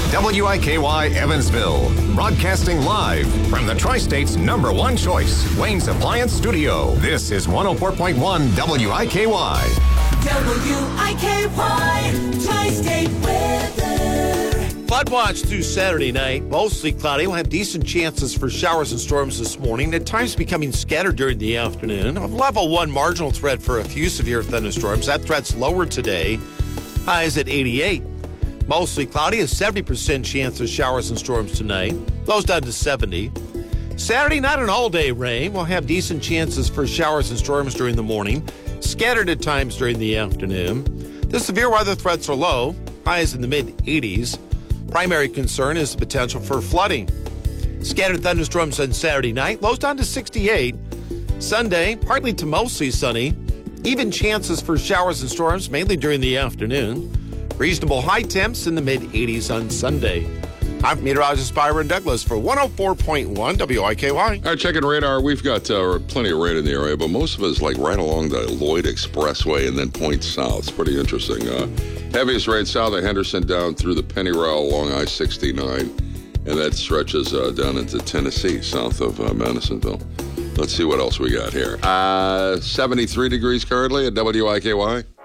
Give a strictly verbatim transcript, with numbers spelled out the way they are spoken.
W I K Y Evansville, broadcasting live from the Tri-State's number one choice, Wayne's Appliance Studio. This is one oh four point one W I K Y. W I K Y, Tri-State weather. Flood watch through Saturday night. Mostly cloudy. We'll have decent chances for showers and storms this morning, at times becoming scattered during the afternoon. A level one marginal threat for a few severe thunderstorms. That threat's lower today. Highs at eighty-eight. Mostly cloudy, a seventy percent chance of showers and storms tonight. Lows down to seventy. Saturday, not an all-day rain. We'll have decent chances for showers and storms during the morning, scattered at times during the afternoon. The severe weather threats are low. Highs in the mid-eighties. Primary concern is the potential for flooding. Scattered thunderstorms on Saturday night. Lows down to sixty-eight. Sunday, partly to mostly sunny. Even chances for showers and storms, mainly during the afternoon. Reasonable high temps in the mid-eighties on Sunday. I'm meteorologist Byron Douglas for one oh four point one W I K Y. All right, checking radar. We've got uh, plenty of rain in the area, but most of it is like right along the Lloyd Expressway and then points south. It's pretty interesting. Uh, heaviest rain south of Henderson down through the Penny Rail along I sixty-nine, and that stretches uh, down into Tennessee, south of uh, Madisonville. Let's see what else we got here. Uh, seventy-three degrees currently at W I K Y.